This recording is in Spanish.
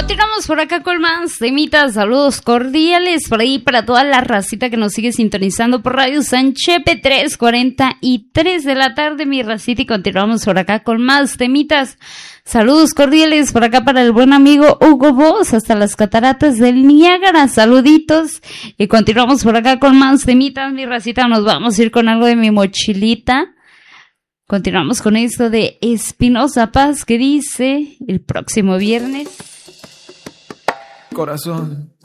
continuamos por acá con más temitas. Saludos cordiales por ahí para toda la racita que nos sigue sintonizando por Radio Sanchepe, 3:43 de la tarde, mi racita, y continuamos por acá con más temitas. Saludos cordiales por acá para el buen amigo Hugo Boss, hasta las cataratas del Niágara. Saluditos. Y continuamos por acá con más temitas, mi racita. Nos vamos a ir con algo de Mi Mochilita. Continuamos con esto de Espinosa Paz, que dice el próximo viernes. Corazón,